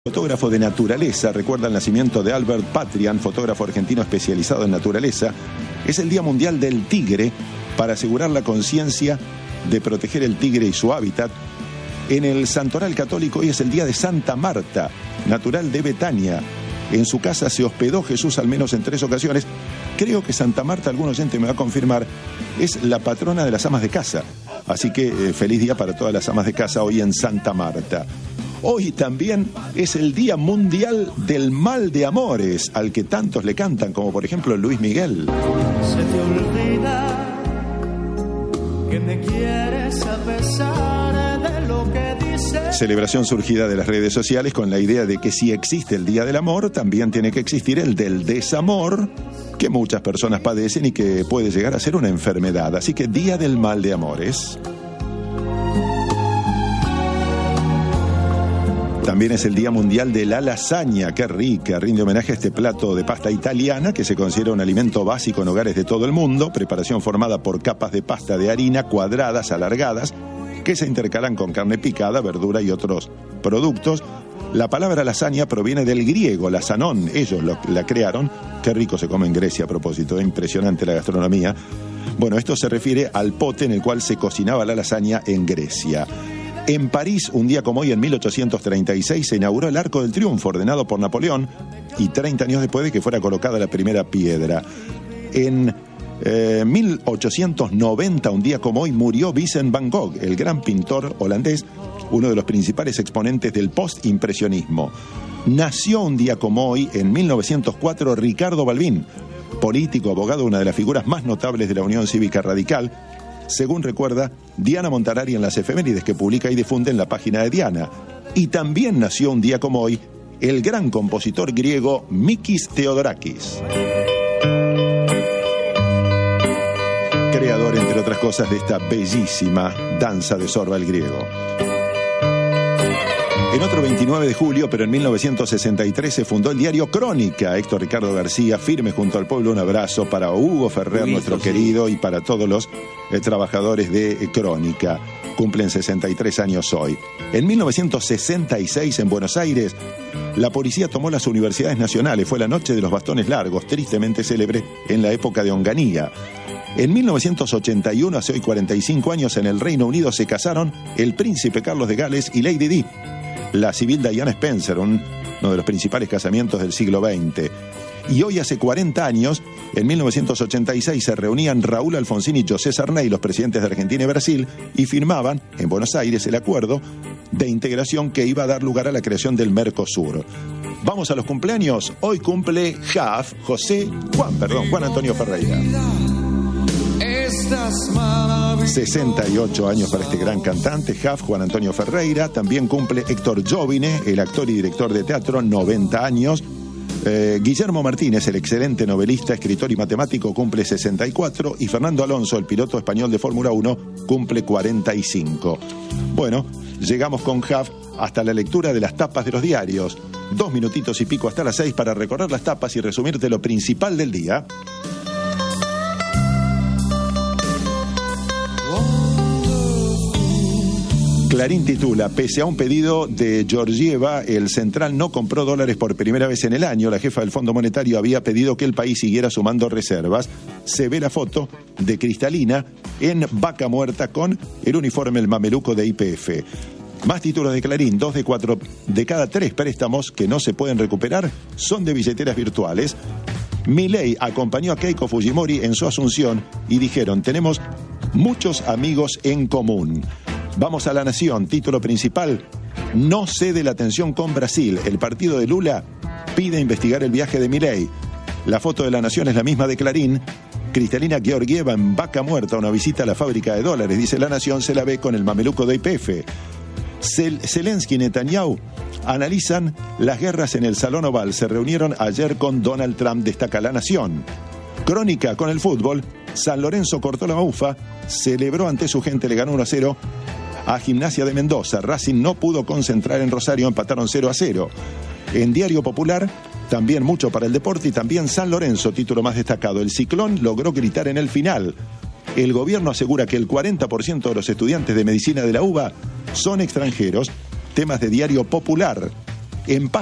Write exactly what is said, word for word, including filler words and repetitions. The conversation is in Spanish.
Fotógrafo de naturaleza, recuerda el nacimiento de Albert Patrian, fotógrafo argentino especializado en naturaleza. Es el Día Mundial del Tigre para asegurar la conciencia de proteger el tigre y su hábitat. En el Santoral Católico hoy es el Día de Santa Marta, natural de Betania. En su casa se hospedó Jesús al menos en tres ocasiones. Creo que Santa Marta, algún oyente me va a confirmar, es la patrona de las amas de casa. Así que eh, feliz día para todas las amas de casa hoy en Santa Marta. Hoy también es el Día Mundial del Mal de Amores, al que tantos le cantan, como por ejemplo Luis Miguel. Se te olvida que me quieres a pesar de lo que dices. Celebración surgida de las redes sociales con la idea de que si existe el Día del Amor, también tiene que existir el del desamor, que muchas personas padecen y que puede llegar a ser una enfermedad. Así que Día del Mal de Amores. También es el Día Mundial de la Lasaña, qué rica, rinde homenaje a este plato de pasta italiana que se considera un alimento básico en hogares de todo el mundo, preparación formada por capas de pasta de harina cuadradas, alargadas, que se intercalan con carne picada, verdura y otros productos. La palabra lasaña proviene del griego, lasanón, ellos lo, la crearon, qué rico se come en Grecia a propósito, impresionante la gastronomía. Bueno, esto se refiere al pote en el cual se cocinaba la lasaña en Grecia. En París, un día como hoy, en mil ochocientos treinta y seis, se inauguró el Arco del Triunfo, ordenado por Napoleón, y treinta años después de que fuera colocada la primera piedra. En eh, mil ochocientos noventa, un día como hoy, murió Vincent van Gogh, el gran pintor holandés, uno de los principales exponentes del postimpresionismo. Nació un día como hoy, en mil novecientos cuatro, Ricardo Balbín, político, abogado, una de las figuras más notables de la Unión Cívica Radical, según recuerda Diana Montanari en las efemérides que publica y difunde en la página de Diana. Y también nació un día como hoy el gran compositor griego Mikis Theodorakis, creador, entre otras cosas, de esta bellísima danza de sorba el griego. En otro veintinueve de julio, pero en mil novecientos sesenta y tres, se fundó el diario Crónica. Héctor Ricardo García, firme junto al pueblo, un abrazo para Hugo Ferrer, Huguito, nuestro sí. querido, y para todos los eh, trabajadores de eh, Crónica. Cumplen sesenta y tres años hoy. En mil novecientos sesenta y seis, en Buenos Aires, la policía tomó las universidades nacionales. Fue la noche de los bastones largos, tristemente célebre en la época de Onganía. En mil novecientos ochenta y uno, hace hoy cuarenta y cinco años, en el Reino Unido se casaron el príncipe Carlos de Gales y Lady Di, la civil Diana Spencer, un, uno de los principales casamientos del siglo veinte. Y hoy, hace cuarenta años, en mil novecientos ochenta y seis, se reunían Raúl Alfonsín y José Sarney, los presidentes de Argentina y Brasil, y firmaban en Buenos Aires el acuerdo de integración que iba a dar lugar a la creación del Mercosur. Vamos a los cumpleaños. Hoy cumple Jaf, José, Juan, perdón, Juan Antonio Ferreira. sesenta y ocho años para este gran cantante, Jaf, Juan Antonio Ferreira. También cumple Héctor Jovine, el actor y director de teatro, noventa años. Eh, Guillermo Martínez, el excelente novelista, escritor y matemático, cumple sesenta y cuatro. Y Fernando Alonso, el piloto español de Fórmula uno, cumple cuarenta y cinco. Bueno, llegamos con Jaf hasta la lectura de las tapas de los diarios. Dos minutitos y pico hasta las seis para recorrer las tapas y resumirte lo principal del día. Clarín titula: pese a un pedido de Georgieva, el central no compró dólares por primera vez en el año. La jefa del Fondo Monetario había pedido que el país siguiera sumando reservas. Se ve la foto de Cristalina en Vaca Muerta con el uniforme, el mameluco de Y P F. Más títulos de Clarín: dos de cuatro de cada tres préstamos que no se pueden recuperar son de billeteras virtuales. Milei acompañó a Keiko Fujimori en su asunción y dijeron: tenemos muchos amigos en común. Vamos a La Nación, título principal: no cede la tensión con Brasil. El partido de Lula pide investigar el viaje de Milei. La foto de La Nación es la misma de Clarín. Cristalina Georgieva en Vaca Muerta, una visita a la fábrica de dólares. Dice La Nación, se la ve con el mameluco de Y P F. Zel- Zelensky y Netanyahu analizan las guerras en el Salón Oval. Se reunieron ayer con Donald Trump, destaca La Nación. Crónica con el fútbol: San Lorenzo cortó la ufa, celebró ante su gente, le ganó uno a cero a Gimnasia de Mendoza. Racing no pudo concentrar en Rosario, empataron cero a cero. En Diario Popular, también mucho para el deporte y también San Lorenzo, título más destacado: el Ciclón logró gritar en el final. El gobierno asegura que el cuarenta por ciento de los estudiantes de medicina de la UBA son extranjeros. Temas de Diario Popular. en